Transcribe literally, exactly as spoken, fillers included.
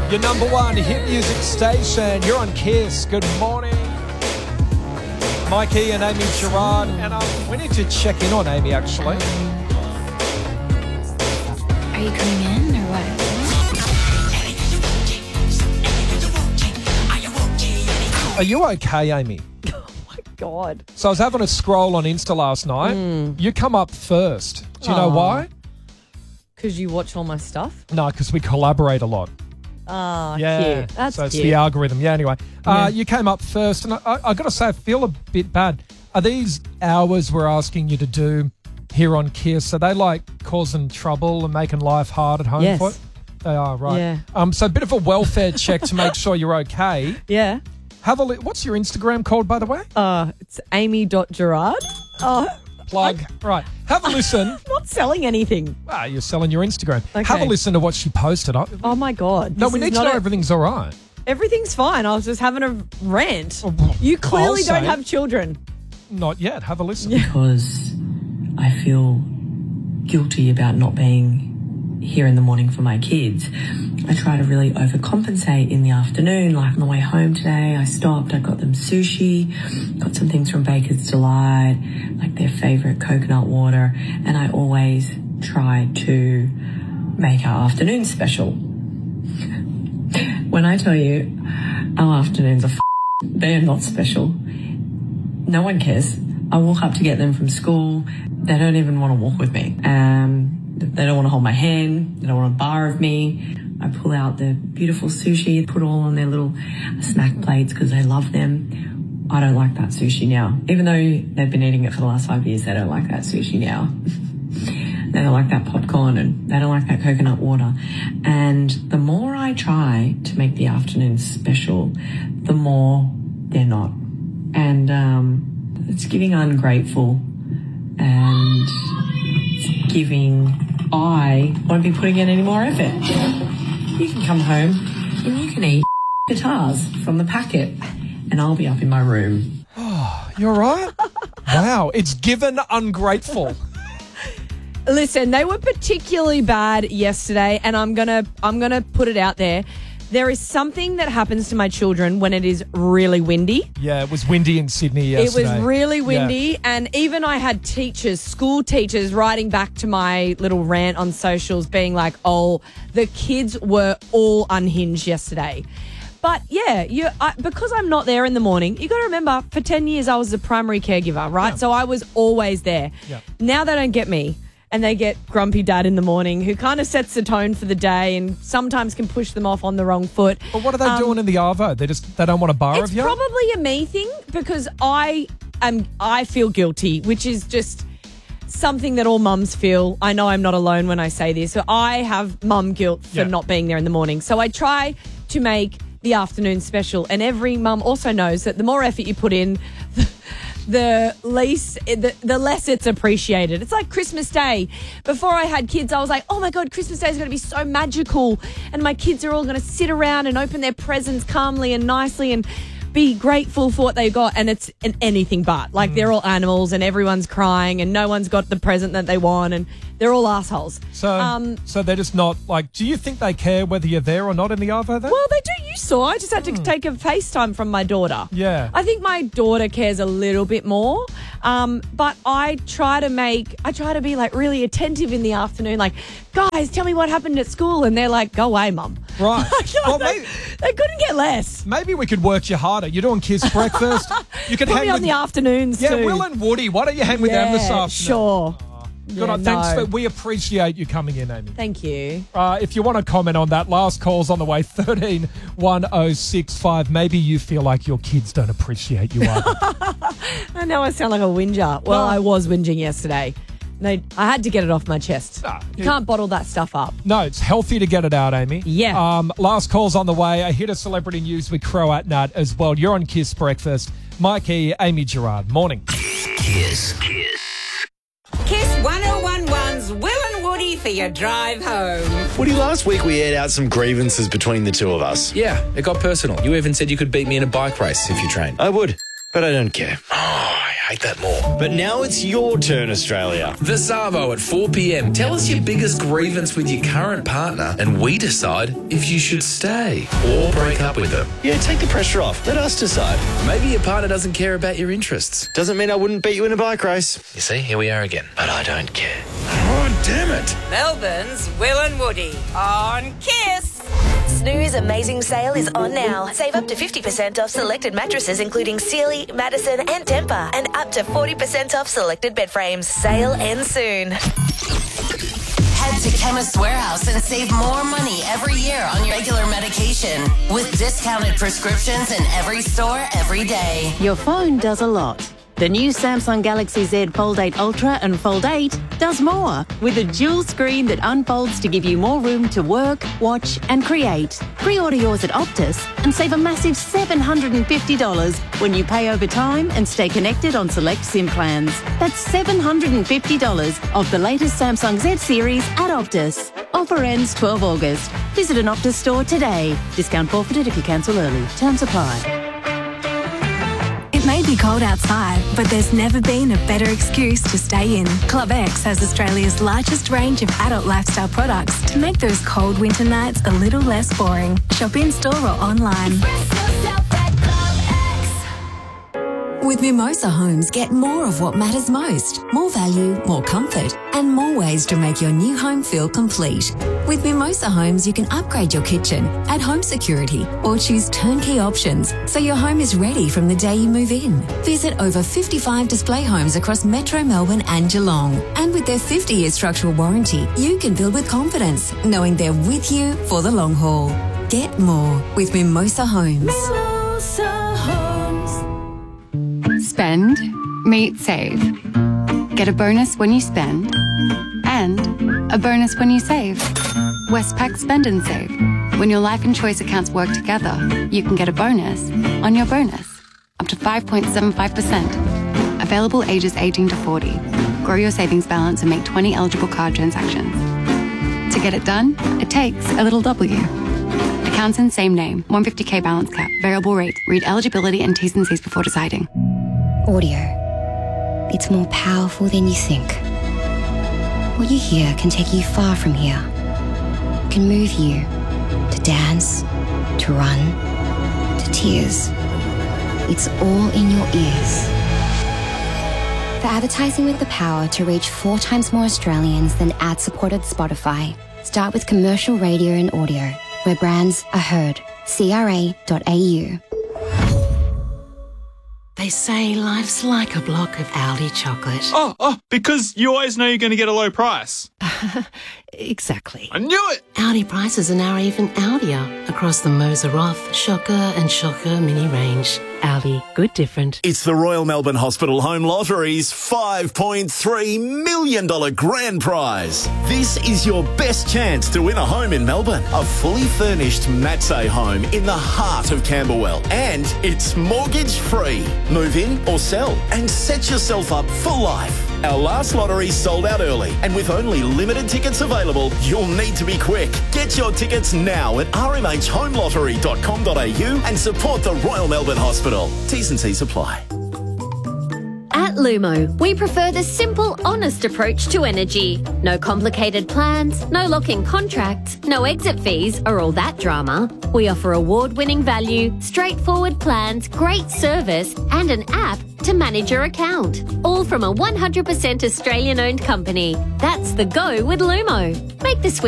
Your number one hit music station. You're on Kiss. Good morning. Mikey and Amy Gerard. And um, we need to check in on Amy, actually. Are you coming in or what? Are you okay, Amy? Oh, my God. So I was having a scroll on Insta last night. Mm. You come up first. Do you know Aw. why? Because you watch all my stuff? No, because we collaborate a lot. Ah, Yeah, cute. That's so it's cute. the algorithm. Yeah, anyway. Yeah. Uh, you came up first, and I, I, I got to say, I feel a bit bad. Are these hours we're asking you to do here on Kiss, are they like causing trouble and making life hard at home Yes. for you? They are, right. Yeah. Um, so a bit of a welfare check to make sure you're okay. Yeah. Have a li- What's your Instagram called, by the way? Uh, it's amy.gerard. Oh, Plug. Right. Have a listen. I'm not selling anything. Ah, you're selling your Instagram. Okay. Have a listen to what she posted. I- Oh, my God. no, This we is need to not know a- everything's all right. Everything's fine. I was just having a rant. Oh, You clearly I'll don't say. have children. Not yet. Have a listen. Because I feel guilty about not being here in the morning for my kids. I try to really overcompensate in the afternoon. Like on the way home today, I stopped, I got them sushi, got some things from Baker's Delight, like their favourite coconut water, and I always try to make our afternoon special. When I tell you our afternoons are f- they're not special. No one cares. I walk up to get them from school. They don't even want to walk with me. Um, they don't want to hold my hand. They don't want a bar of me. I pull out the beautiful sushi, put all on their little snack plates because they love them. I don't like that sushi now. Even though they've been eating it for the last five years, they don't like that sushi now. They don't like that popcorn and they don't like that coconut water. And the more I try to make the afternoon special, the more they're not. And um, it's giving ungrateful and it's giving I won't be putting in any more effort. You can come home and you can eat guitars from the packet and I'll be up in my room. You're right. Wow. It's given ungrateful. Listen, they were particularly bad yesterday, and I'm gonna I'm gonna put it out there. There is something that happens to my children when it is really windy. Yeah, it was windy in Sydney yesterday. It was really Yeah. windy, and even I had teachers, school teachers, writing back to my little rant on socials being like, oh, the kids were all unhinged yesterday. But yeah, you I, because I'm not there in the morning, you got to remember, for ten years I was the primary caregiver, right? Yeah. So I was always there. Yeah. Now they don't get me. And they get grumpy dad in the morning who kind of sets the tone for the day and sometimes can push them off on the wrong foot. But what are they Um, doing in the Arvo? They just they don't want a bar It's of you? probably a me thing because I am I feel guilty, which is just something that all mums feel. I know I'm not alone when I say this. So I have mum guilt for Yeah. not being there in the morning. So I try to make the afternoon special, and every mum also knows that the more effort you put in, the least, the, the less it's appreciated. It's like Christmas Day. Before I had kids, I was like, oh my God, Christmas Day is going to be so magical. And my kids are all going to sit around and open their presents calmly and nicely and be grateful for what they got. And it's an anything but. Like, they're all animals and everyone's crying and no one's got the present that they want and they're all assholes. So, Um, so they're just not like. Do you think they care whether you're there or not in the Arvo? Then, Well, they do. You saw. I just had to take a FaceTime from my daughter. Yeah. I think my daughter cares a little bit more. Um, but I try to make, I try to be like really attentive in the afternoon. Like, guys, tell me what happened at school. And they're like, go away, mum. right. well, they, maybe, they couldn't get less. maybe we could work you harder. You're doing Kiss Breakfast. You could Put hang me on with the afternoons yeah, too. Will and Woody. Why don't you hang with them this Yeah, afternoon? Sure. Good Yeah, on. Thanks no. for. We appreciate you coming in, Amy. Thank you. Uh, if you want to comment on that, last call's on the way, thirteen one oh six five. Maybe you feel like your kids don't appreciate you either. I know I sound like a whinger. Well, No. I was whinging yesterday. No, I had to get it off my chest. Ah, you yeah. can't bottle that stuff up. No, it's healthy to get it out, Amy. Yeah. Um, last call's on the way. A hit of celebrity news with Crow at Nut as well. You're on Kiss Breakfast. Mikey, Amy Gerard. Morning. Kiss. Kiss. Kiss one oh one one's Will and Woody for your drive home. Woody, last week we aired out some grievances between the two of us. Yeah, it got personal. You even said you could beat me in a bike race if you trained. I would. but I don't care. Oh, I hate that more. But now it's your turn, Australia. The Savo at four p.m. Tell us your biggest grievance with your current partner and we decide if you should stay or break up with them. Yeah, take the pressure off. Let us decide. Maybe your partner doesn't care about your interests. Doesn't mean I wouldn't beat you in a bike race. You see, here we are again. But I don't care. Oh, damn it. Melbourne's Will and Woody on Kiss. Snooze Amazing Sale is on now. Save up to fifty percent off selected mattresses including Sealy, Madison and Tempur, and up to forty percent off selected bed frames. Sale ends soon. Head to Chemist Warehouse and save more money every year on your regular medication with discounted prescriptions in every store every day. Your phone does a lot. The new Samsung Galaxy Z Fold eight Ultra and Fold eight does more with a dual screen that unfolds to give you more room to work, watch and create. Pre-order yours at Optus and save a massive seven hundred fifty dollars when you pay over time and stay connected on select SIM plans. That's seven hundred fifty dollars off the latest Samsung Z series at Optus. Offer ends twelve August. Visit an Optus store today. Discount forfeited if you cancel early. Terms apply. It may be cold outside, but there's never been a better excuse to stay in. Club X has Australia's largest range of adult lifestyle products to make those cold winter nights a little less boring. Shop in store or online. With Mimosa Homes, get more of what matters most. More value, more comfort, and more ways to make your new home feel complete. With Mimosa Homes, you can upgrade your kitchen, add home security, or choose turnkey options so your home is ready from the day you move in. Visit over fifty-five display homes across Metro Melbourne and Geelong. And with their fifty-year structural warranty, you can build with confidence, knowing they're with you for the long haul. Get more with Mimosa Homes. Mimosa Homes. Spend, meet, save. Get a bonus when you spend and a bonus when you save. Westpac Spend and Save. When your life and choice accounts work together, you can get a bonus on your bonus, up to five point seven five percent. Available ages eighteen to forty. Grow your savings balance and make twenty eligible card transactions. To get it done, it takes a little W. Accounts in same name, one hundred fifty thousand balance cap, variable rate. Read eligibility and T's and C's before deciding. Audio. It's more powerful than you think. What you hear can take you far from here. It can move you to dance, to run, to tears. It's all in your ears. For advertising with the power to reach four times more Australians than ad-supported Spotify, start with commercial radio and audio, where brands are heard. C R A dot A U. They say life's like a block of Aldi chocolate. Oh, oh, because you always know you're going to get a low price. Exactly. I knew it! Aldi prices are now even Aldier across the Moser Roth, Shocker and Shocker mini range. Aldi, good different. It's the Royal Melbourne Hospital Home Lottery's five point three million dollars grand prize. This is your best chance to win a home in Melbourne. A fully furnished Matsay home in the heart of Camberwell. And it's mortgage free. Move in or sell and set yourself up for life. Our last lottery sold out early, and with only limited tickets available, you'll need to be quick. Get your tickets now at r m h home lottery dot com dot a u and support the Royal Melbourne Hospital. T's and C's apply. At Lumo, we prefer the simple, honest approach to energy. No complicated plans, no lock-in contracts, no exit fees or all that drama. We offer award-winning value, straightforward plans, great service and an app to manage your account. All from a one hundred percent Australian-owned company. That's the go with Lumo. Make the switch.